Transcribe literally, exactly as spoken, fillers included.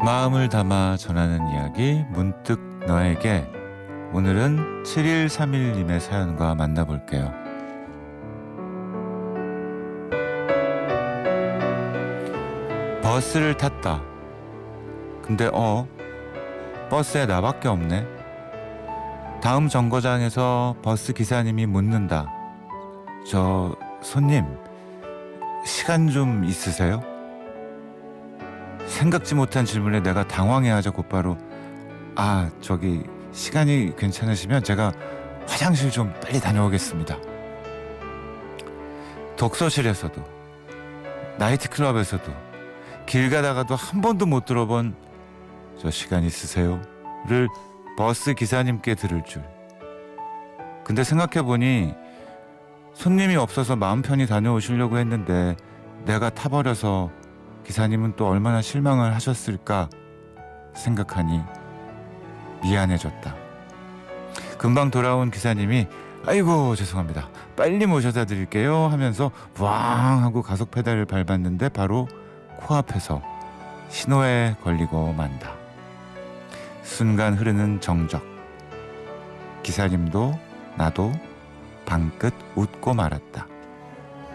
마음을 담아 전하는 이야기 문득 너에게. 오늘은 칠일삼일님의 사연과 만나볼게요. 버스를 탔다. 근데 어 버스에 나밖에 없네. 다음 정거장에서 버스 기사님이 묻는다. 저 손님 시간 좀 있으세요? 생각지 못한 질문에 내가 당황해하자 곧바로 아 저기 시간이 괜찮으시면 제가 화장실 좀 빨리 다녀오겠습니다. 독서실에서도 나이트클럽에서도 길 가다가도 한 번도 못 들어본 저 시간 있으세요?를 버스 기사님께 들을 줄. 근데 생각해보니 손님이 없어서 마음 편히 다녀오시려고 했는데 내가 타버려서 기사님은 또 얼마나 실망을 하셨을까 생각하니 미안해졌다. 금방 돌아온 기사님이 아이고 죄송합니다. 빨리 모셔다 드릴게요 하면서 부앙 하고 가속 페달을 밟았는데 바로 코앞에서 신호에 걸리고 만다. 순간 흐르는 정적. 기사님도 나도 방긋 웃고 말았다.